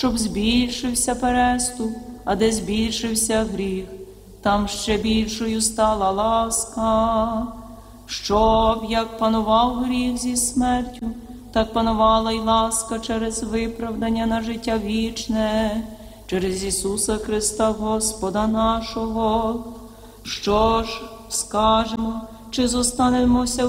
щоб збільшився переступ, а де збільшився гріх, там ще більшою стала ласка. Щоб, як панував гріх зі смертю, так панувала й ласка через виправдання на життя вічне, через Ісуса Христа Господа нашого. Що ж скажемо, чи зостанемося